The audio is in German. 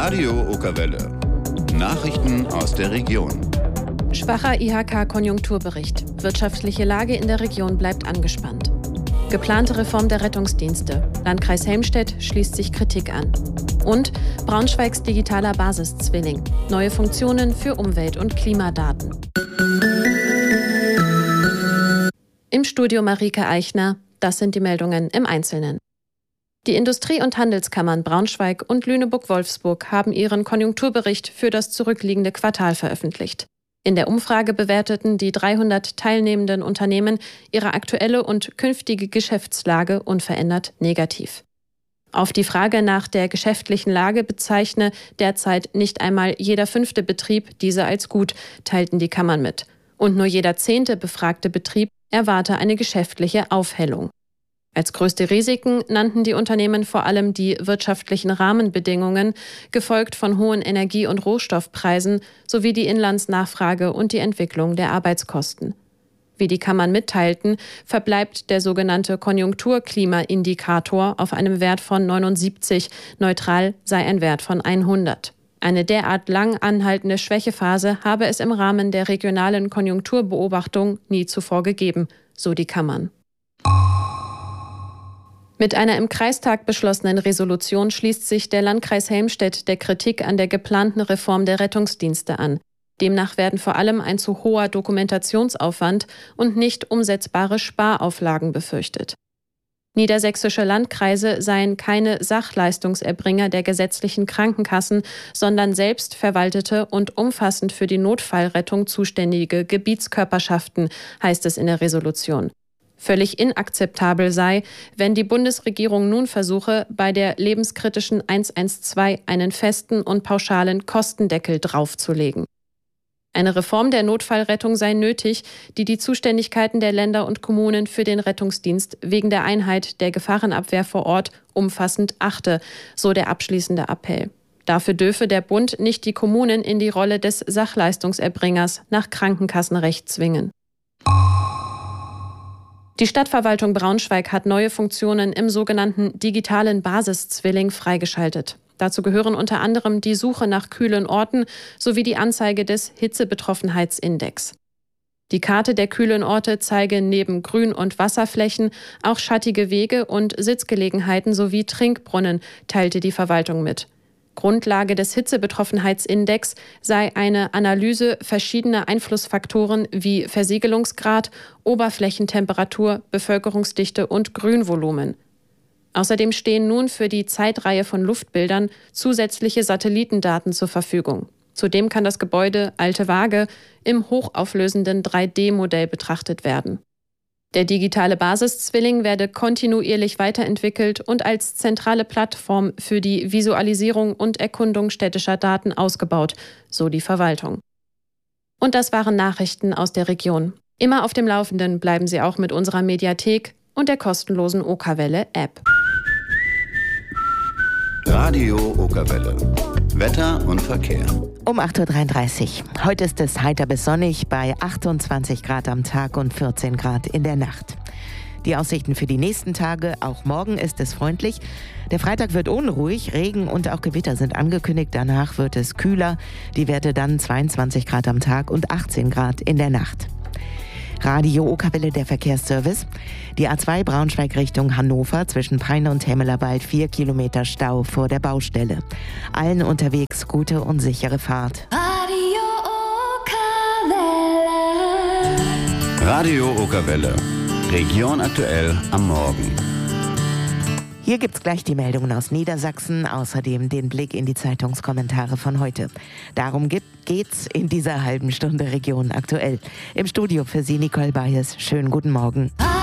Radio Okerwelle. Nachrichten aus der Region. Schwacher IHK-Konjunkturbericht. Wirtschaftliche Lage in der Region bleibt angespannt. Geplante Reform der Rettungsdienste. Landkreis Helmstedt schließt sich Kritik an. Und Braunschweigs digitaler Basiszwilling. Neue Funktionen für Umwelt- und Klimadaten. Im Studio Marike Eichner. Das sind die Meldungen im Einzelnen. Die Industrie- und Handelskammern Braunschweig und Lüneburg-Wolfsburg haben ihren Konjunkturbericht für das zurückliegende Quartal veröffentlicht. In der Umfrage bewerteten die 300 teilnehmenden Unternehmen ihre aktuelle und künftige Geschäftslage unverändert negativ. Auf die Frage nach der geschäftlichen Lage bezeichne derzeit nicht einmal jeder 5. Betrieb diese als gut, teilten die Kammern mit. Und nur jeder 10. befragte Betrieb erwarte eine geschäftliche Aufhellung. Als größte Risiken nannten die Unternehmen vor allem die wirtschaftlichen Rahmenbedingungen, gefolgt von hohen Energie- und Rohstoffpreisen sowie die Inlandsnachfrage und die Entwicklung der Arbeitskosten. Wie die Kammern mitteilten, verbleibt der sogenannte Konjunkturklimaindikator auf einem Wert von 79, neutral sei ein Wert von 100. Eine derart lang anhaltende Schwächephase habe es im Rahmen der regionalen Konjunkturbeobachtung nie zuvor gegeben, so die Kammern. Mit einer im Kreistag beschlossenen Resolution schließt sich der Landkreis Helmstedt der Kritik an der geplanten Reform der Rettungsdienste an. Demnach werden vor allem ein zu hoher Dokumentationsaufwand und nicht umsetzbare Sparauflagen befürchtet. Niedersächsische Landkreise seien keine Sachleistungserbringer der gesetzlichen Krankenkassen, sondern selbstverwaltete und umfassend für die Notfallrettung zuständige Gebietskörperschaften, heißt es in der Resolution. Völlig inakzeptabel sei, wenn die Bundesregierung nun versuche, bei der lebenskritischen 112 einen festen und pauschalen Kostendeckel draufzulegen. Eine Reform der Notfallrettung sei nötig, die die Zuständigkeiten der Länder und Kommunen für den Rettungsdienst wegen der Einheit der Gefahrenabwehr vor Ort umfassend achte, so der abschließende Appell. Dafür dürfe der Bund nicht die Kommunen in die Rolle des Sachleistungserbringers nach Krankenkassenrecht zwingen. Die Stadtverwaltung Braunschweig hat neue Funktionen im sogenannten digitalen Basiszwilling freigeschaltet. Dazu gehören unter anderem die Suche nach kühlen Orten sowie die Anzeige des Hitzebetroffenheitsindex. Die Karte der kühlen Orte zeige neben Grün- und Wasserflächen auch schattige Wege und Sitzgelegenheiten sowie Trinkbrunnen, teilte die Verwaltung mit. Grundlage des Hitzebetroffenheitsindex sei eine Analyse verschiedener Einflussfaktoren wie Versiegelungsgrad, Oberflächentemperatur, Bevölkerungsdichte und Grünvolumen. Außerdem stehen nun für die Zeitreihe von Luftbildern zusätzliche Satellitendaten zur Verfügung. Zudem kann das Gebäude Alte Waage im hochauflösenden 3D-Modell betrachtet werden. Der digitale Basiszwilling werde kontinuierlich weiterentwickelt und als zentrale Plattform für die Visualisierung und Erkundung städtischer Daten ausgebaut, so die Verwaltung. Und das waren Nachrichten aus der Region. Immer auf dem Laufenden bleiben Sie auch mit unserer Mediathek und der kostenlosen Okerwelle-App. Radio Okerwelle. Wetter und Verkehr. Um 8.33 Uhr. Heute ist es heiter bis sonnig bei 28 Grad am Tag und 14 Grad in der Nacht. Die Aussichten für die nächsten Tage, auch morgen ist es freundlich. Der Freitag wird unruhig, Regen und auch Gewitter sind angekündigt. Danach wird es kühler, die Werte dann 22 Grad am Tag und 18 Grad in der Nacht. Radio Okerwelle, der Verkehrsservice. Die A2 Braunschweig Richtung Hannover zwischen Peine und Hemmelerwald 4 Kilometer Stau vor der Baustelle. Allen unterwegs gute und sichere Fahrt. Radio Okerwelle. Radio Okerwelle. Region aktuell am Morgen. Hier gibt's gleich die Meldungen aus Niedersachsen, außerdem den Blick in die Zeitungskommentare von heute. Darum geht's in dieser halben Stunde Region aktuell. Im Studio für Sie Nicole Bayes. Schönen guten Morgen.